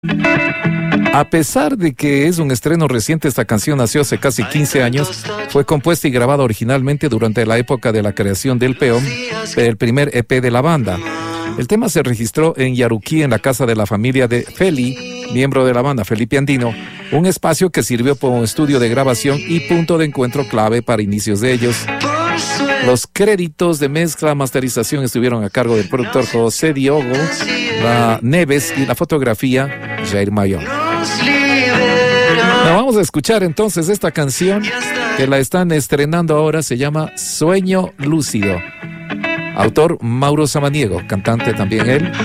A pesar de que es un estreno reciente, esta canción nació hace casi 15 años, fue compuesta y grabada originalmente durante la época de la creación del Peón, el primer EP de la banda. El tema se registró en Yaruquí, en la casa de la familia de Feli, miembro de la banda, Felipe Andino, un espacio que sirvió como estudio de grabación y punto de encuentro clave para inicios de ellos. Los créditos de mezcla, masterización estuvieron a cargo del productor José Diogo Neves y la fotografía Jair Mayor. Vamos a escuchar entonces esta canción que la están estrenando ahora, se llama Sueño Lúcido. Autor Mauro Samaniego, cantante también él.